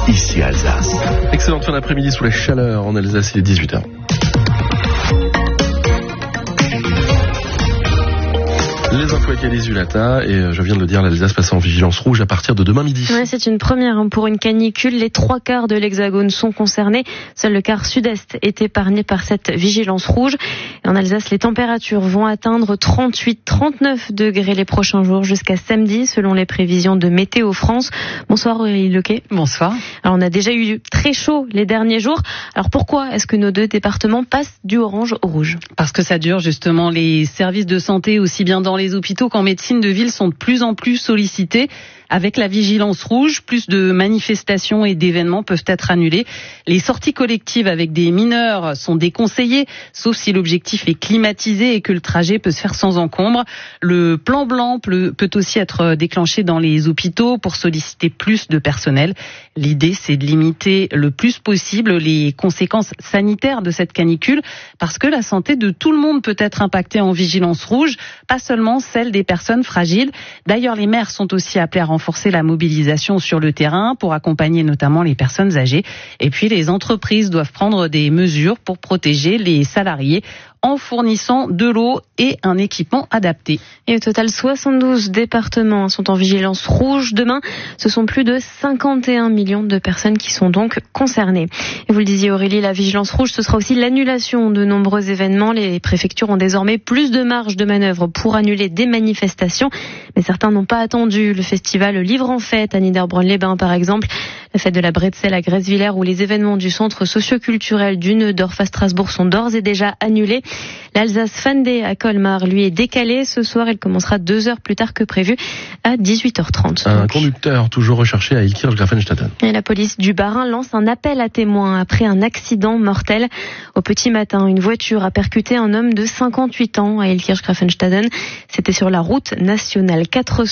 ici Alsace. Excellente fin d'après-midi sous la chaleur en Alsace, il est 18h. Les infos avec Alice Zulata, et je viens de le dire, l'Alsace passe en vigilance rouge à partir de demain midi. Ouais, c'est une première pour une canicule. Les 3/4 de l'Hexagone sont concernés. Seul le quart sud-est est épargné par cette vigilance rouge. Et en Alsace, les températures vont atteindre 38-39 degrés les prochains jours jusqu'à samedi, selon les prévisions de Météo France. Bonsoir Aurélie Loquet. Bonsoir. Alors on a déjà eu très chaud les derniers jours. Alors pourquoi est-ce que nos deux départements passent du orange au rouge ? Parce que ça dure justement. Les services de santé, aussi bien dans les hôpitaux qu'en médecine de ville, sont de plus en plus sollicités. Avec la vigilance rouge, plus de manifestations et d'événements peuvent être annulés. Les sorties collectives avec des mineurs sont déconseillées, sauf si l'objectif est climatisé et que le trajet peut se faire sans encombre. Le plan blanc peut aussi être déclenché dans les hôpitaux pour solliciter plus de personnel. L'idée, c'est de limiter le plus possible les conséquences sanitaires de cette canicule, parce que la santé de tout le monde peut être impactée en vigilance rouge, pas seulement celle des personnes fragiles. D'ailleurs, les maires sont aussi appelés à renforcer la mobilisation sur le terrain pour accompagner notamment les personnes âgées. Et puis les entreprises doivent prendre des mesures pour protéger les salariés en fournissant de l'eau et un équipement adapté. Et au total, 72 départements sont en vigilance rouge. Demain, ce sont plus de 51 millions de personnes qui sont donc concernées. Et vous le disiez Aurélie, la vigilance rouge, ce sera aussi l'annulation de nombreux événements. Les préfectures ont désormais plus de marge de manœuvre pour annuler des manifestations. Mais certains n'ont pas attendu. Le festival Livre en Fête à Niederbronn-les-Bains par exemple, la fête de la Bretzel à Grèce-Villers ou les événements du centre socio-culturel du Neudorf à Strasbourg sont d'ores et déjà annulés. L'Alsace Fan Day à Colmar, lui, est décalé. Ce soir, il commencera 2 heures plus tard que prévu, à 18h30. Un conducteur toujours recherché à Illkirch-Grafenstaden. Et la police du Bas-Rhin lance un appel à témoins après un accident mortel. Au petit matin, une voiture a percuté un homme de 58 ans à Illkirch-Grafenstaden. C'était sur la route nationale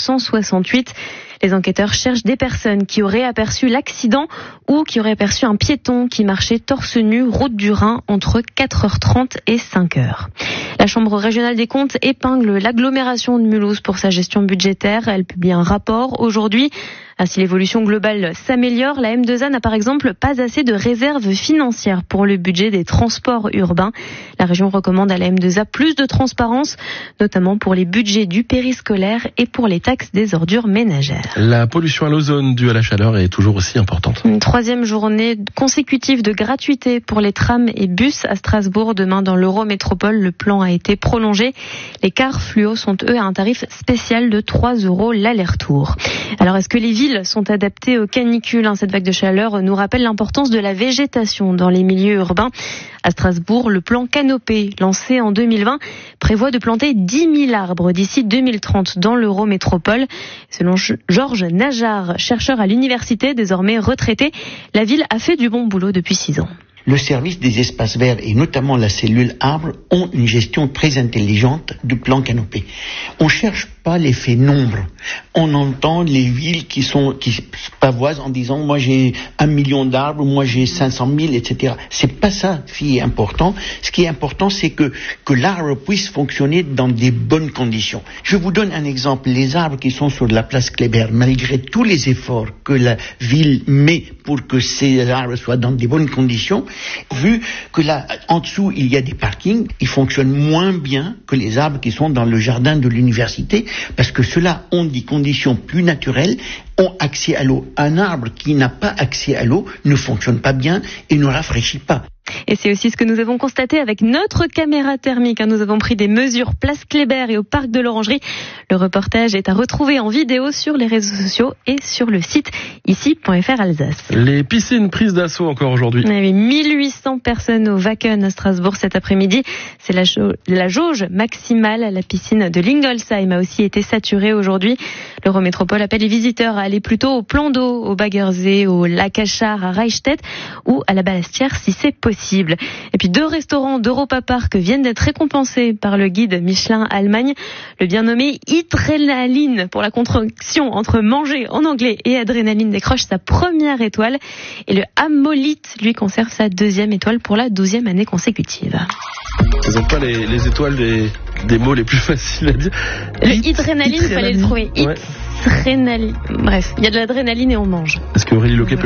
468. Les enquêteurs cherchent des personnes qui auraient aperçu l'accident ou qui auraient aperçu un piéton qui marchait torse nu route du Rhin entre 4h30 et 5h. La Chambre régionale des comptes épingle l'agglomération de Mulhouse pour sa gestion budgétaire. Elle publie un rapport aujourd'hui. Si l'évolution globale s'améliore, la M2A n'a par exemple pas assez de réserves financières pour le budget des transports urbains. La région recommande à la M2A plus de transparence, notamment pour les budgets du périscolaire et pour les taxes des ordures ménagères. La pollution à l'ozone due à la chaleur est toujours aussi importante. Une 3e journée consécutive de gratuité pour les trams et bus à Strasbourg. Demain, dans l'Eurométropole, le plan a été prolongé. Les cars fluo sont, eux, à un tarif spécial de 3 € l'aller-retour. Alors, est-ce que les villes sont adaptées aux canicules ? Cette vague de chaleur nous rappelle l'importance de la végétation dans les milieux urbains. À Strasbourg, le plan Canopée, lancé en 2020, prévoit de planter 10 000 arbres d'ici 2030 dans l'Eurométropole. Selon Georges Najar, chercheur à l'université, désormais retraité, la ville a fait du bon boulot depuis 6 ans. Le service des espaces verts et notamment la cellule arbre ont une gestion très intelligente du plan Canopée. On cherche pas l'effet nombre. On entend les villes qui pavoisent en disant moi j'ai 1 million d'arbres, moi j'ai 500 000, etc. C'est pas ça qui est important. Ce qui est important, c'est que l'arbre puisse fonctionner dans des bonnes conditions. Je vous donne un exemple. Les arbres qui sont sur la place Kléber, malgré tous les efforts que la ville met pour que ces arbres soient dans des bonnes conditions, vu que là, en dessous, il y a des parkings, ils fonctionnent moins bien que les arbres qui sont dans le jardin de l'université, parce que ceux-là ont des conditions plus naturelles, ont accès à l'eau. Un arbre qui n'a pas accès à l'eau ne fonctionne pas bien et ne rafraîchit pas. Et c'est aussi ce que nous avons constaté avec notre caméra thermique. Nous avons pris des mesures place Kléber et au parc de l'Orangerie. Le reportage est à retrouver en vidéo sur les réseaux sociaux et sur le site ici.fr Alsace. Les piscines prises d'assaut encore aujourd'hui. Il y avait 1800 personnes au Wacken à Strasbourg cet après-midi. C'est la jauge maximale. La piscine de Lingolsheim a aussi été saturée aujourd'hui. L'Eurométropole appelle les visiteurs à aller plutôt au plan d'eau, au Baggersee, au lac Achar, à Reichstätt ou à la Balastière si c'est possible. Et puis 2 restaurants d'Europa Park viennent d'être récompensés par le guide Michelin Allemagne. Le bien nommé Adrénaline, pour la contraction entre manger en anglais et adrénaline, décroche sa première étoile. Et le Amolite, lui, conserve sa 2e étoile pour la 12e année consécutive. Vous n'êtes pas les étoiles des mots les plus faciles à dire. Le adrénaline, il fallait le trouver. Adrénaline. Bref, il y a de l'adrénaline et on mange. Est-ce que Aurélie Loquet peut le tenter ?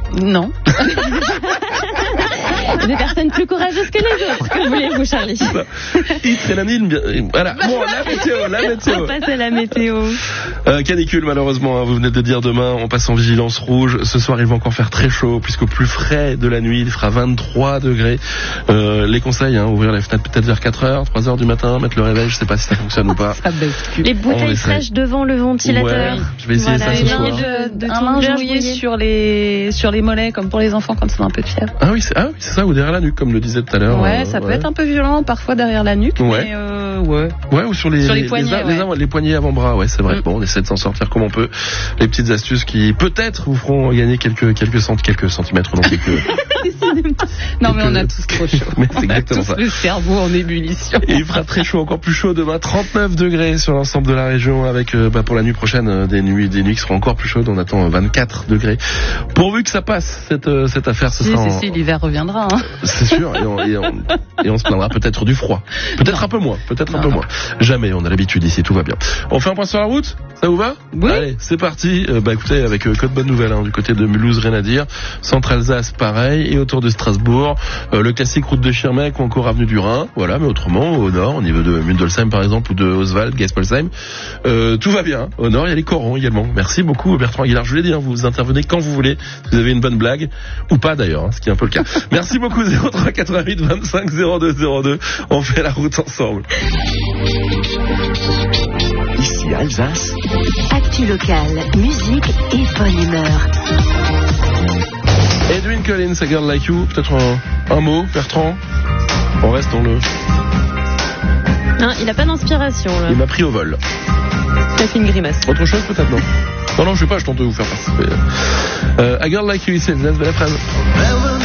Non. Des personnes plus courageuses que les autres. Que voulez-vous, Charlie? Voilà. Bon, la météo. On passe à la météo. Canicule, malheureusement, hein, vous venez de dire demain, on passe en vigilance rouge. Ce soir, il va encore faire très chaud, puisqu'au plus frais de la nuit, il fera 23 degrés. Les conseils, ouvrir les fenêtres peut-être vers 4h, 3h du matin, mettre le réveil, je sais pas si ça fonctionne ou pas. Les bouteilles fraîches devant le ventilateur. Ouais, je vais essayer ça ce soir. Un linge mouillé sur les mollets, comme pour les enfants quand ils ont un peu de fièvre. Ah oui, c'est ça, ou derrière la nuque, comme le disait tout à l'heure. Ouais, ça peut être un peu violent, parfois derrière la nuque, mais Ouais, ou sur les poignets. Les poignets avant-bras, ouais, c'est vrai. Bon, on essaie de s'en sortir comme on peut. Les petites astuces qui, peut-être, vous feront gagner quelques centimètres, non, Non, mais on a tous trop chaud. Mais c'est exactement ça. Le cerveau en ébullition. Et il fera très chaud, encore plus chaud demain, 39 degrés sur l'ensemble de la région, avec pour la nuit prochaine des nuits qui seront encore plus chaudes. On attend 24 degrés. Pourvu que ça passe cette affaire, ce sera. Si, l'hiver reviendra. Hein. C'est sûr, et on se plaindra peut-être du froid. Peut-être un peu moins. Jamais, on a l'habitude ici, tout va bien. On fait un point sur la route? Ça vous va? Oui. Allez, c'est parti. Écoutez, avec Code Bonne Nouvelle, du côté de Mulhouse, rien à dire. Centre-Alsace, pareil. Et autour de Strasbourg, le classique route de Schirmeck ou encore avenue du Rhin. Voilà, mais autrement, au nord, au niveau de Mundelsheim par exemple, ou de Oswald, Gespolsheim, tout va bien. Au nord, il y a les corons également. Merci beaucoup, Bertrand Aguilar. Je vous l'ai dit, vous intervenez quand vous voulez. Si vous avez une bonne blague, ou pas d'ailleurs, ce qui est un peu le cas. Merci beaucoup, 03 88 25 02 02. On fait la route ensemble. Ici Alsace. Actu locale, musique et bonne humeur. Edwin Collins, A Girl Like You, peut-être un mot, Bertrand? On reste dans le... Non, il a pas d'inspiration là. Il m'a pris au vol. Il a fait une grimace. Autre chose peut-être, non? Non, je sais pas, je tente de vous faire participer. A Girl Like You, ici, belle après-midi.